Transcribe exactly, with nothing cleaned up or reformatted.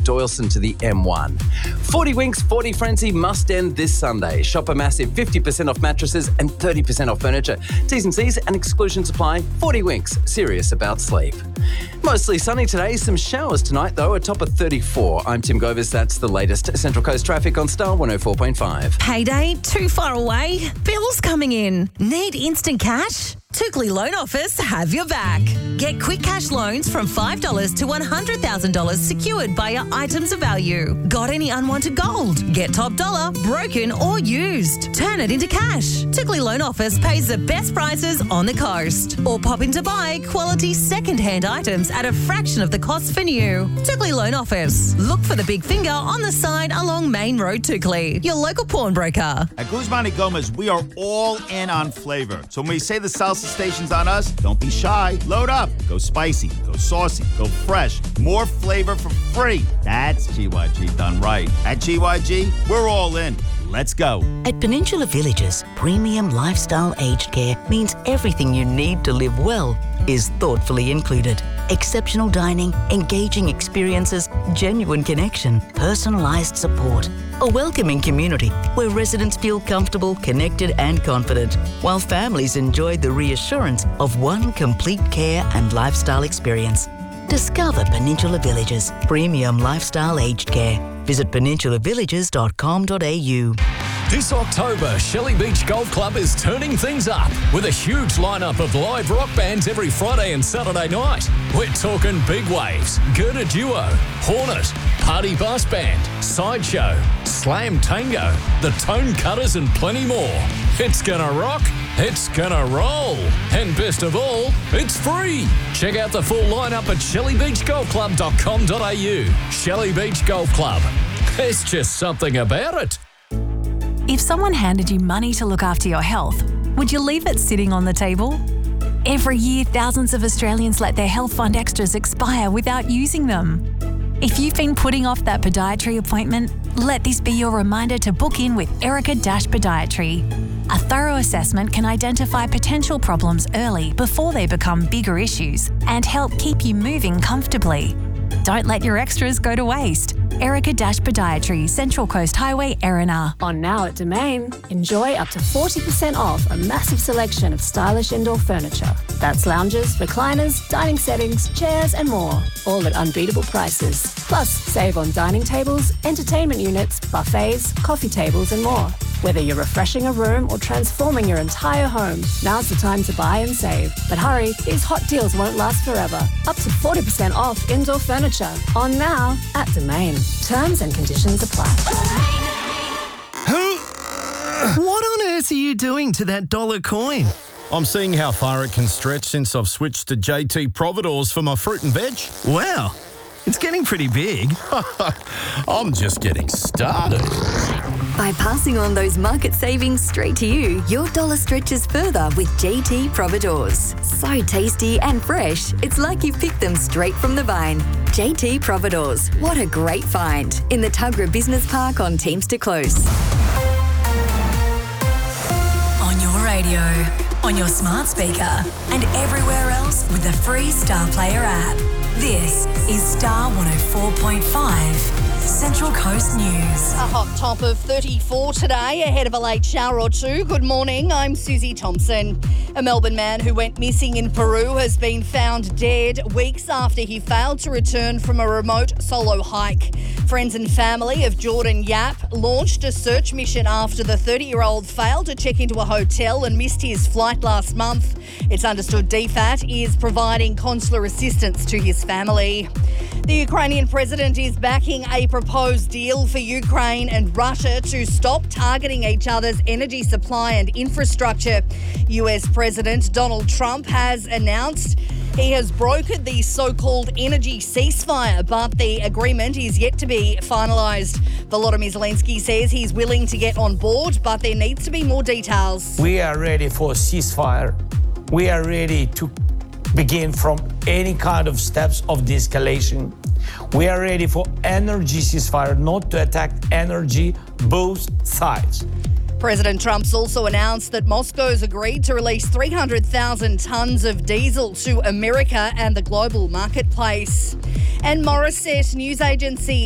Doyleston to the M one. forty Winks, forty Frenzy must end this Sunday. Shop a massive fifty percent off mattresses and thirty percent off furniture. T's and C's and exclusions apply. forty Winks, serious about sleep. Mostly sunny today, some showers tonight though, a top of thirty-four. I'm Tim Govers, that's the latest Central Coast traffic on Star one oh four point five. Payday, too far away? Bills coming in. Need instant cash? Tookley Loan Office have your back. Get quick cash loans from five dollars to one hundred thousand dollars secured by your items of value. Got any unwanted gold? Get top dollar, broken or used. Turn it into cash. Tookley Loan Office pays the best prices on the coast. Or pop in to buy quality second-hand items at a fraction of the cost for new. Tookley Loan Office. Look for the big finger on the sign along Main Road, Tookley. Your local pawnbroker. At Guzman y Gomez, we are all in on flavor. So when we say the salsa station's on us, don't be shy. Load up. Go spicy. Go saucy. Go fresh. More flavor for free. That's G Y G done right. At G Y G, we're all in. Let's go. At Peninsula Villages, premium lifestyle aged care means everything you need to live well is thoughtfully included. Exceptional dining, engaging experiences, genuine connection, personalised support. A welcoming community where residents feel comfortable, connected and confident, while families enjoy the reassurance of one complete care and lifestyle experience. Discover Peninsula Villages, premium lifestyle aged care. Visit peninsula villages dot com dot a u. This October, Shelley Beach Golf Club is turning things up with a huge lineup of live rock bands every Friday and Saturday night. We're talking Big Waves, Gerda Duo, Hornet, Party Bass Band, Sideshow, Slam Tango, The Tone Cutters and plenty more. It's gonna rock, it's gonna roll, and best of all, it's free. Check out the full lineup at shelley beach golf club dot com dot a u. Shelley Beach Golf Club. There's just something about it. If someone handed you money to look after your health, would you leave it sitting on the table? Every year, thousands of Australians let their health fund extras expire without using them. If you've been putting off that podiatry appointment, let this be your reminder to book in with Erica Dash Podiatry. A thorough assessment can identify potential problems early before they become bigger issues and help keep you moving comfortably. Don't let your extras go to waste. Erica Dash Podiatry, Central Coast Highway, Erina. On Now at Domain, enjoy up to forty percent off a massive selection of stylish indoor furniture. That's lounges, recliners, dining settings, chairs and more, all at unbeatable prices. Plus, save on dining tables, entertainment units, buffets, coffee tables and more. Whether you're refreshing a room or transforming your entire home, now's the time to buy and save. But hurry, these hot deals won't last forever. Up to forty percent off indoor furniture. On Now at Domain. Terms and conditions apply. What on earth are you doing to that dollar coin? I'm seeing how far it can stretch since I've switched to J T Providores for my fruit and veg. Wow, it's getting pretty big. I'm just getting started. By passing on those market savings straight to you, your dollar stretches further with J T Providores. So tasty and fresh, it's like you picked them straight from the vine. J T Providores, what a great find. In the Tuggerah Business Park on Teamster Close. On your radio, on your smart speaker, and everywhere else with the free Star Player app. This is Star one oh four point five. Central Coast News. A hot top of thirty-four today, ahead of a late shower or two. Good morning, I'm Susie Thompson. A Melbourne man who went missing in Peru has been found dead weeks after he failed to return from a remote solo hike. Friends and family of Jordan Yap launched a search mission after the thirty-year-old failed to check into a hotel and missed his flight last month. It's understood D FAT is providing consular assistance to his family. The Ukrainian president is backing a proposed deal for Ukraine and Russia to stop targeting each other's energy supply and infrastructure. U S President Donald Trump has announced he has brokered the so-called energy ceasefire, but the agreement is yet to be finalised. Volodymyr Zelensky says he's willing to get on board, but there needs to be more details. We are ready for a ceasefire. We are ready to begin from any kind of steps of de-escalation. We are ready for energy ceasefire, not to attack energy, both sides. President Trump's also announced that Moscow's agreed to release three hundred thousand tonnes of diesel to America and the global marketplace. And Morisset News Agency